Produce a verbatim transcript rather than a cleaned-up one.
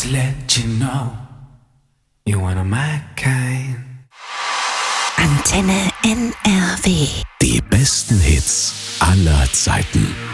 to let you know you're one of my kind. Antenne N R W. Die besten Hits aller Zeiten.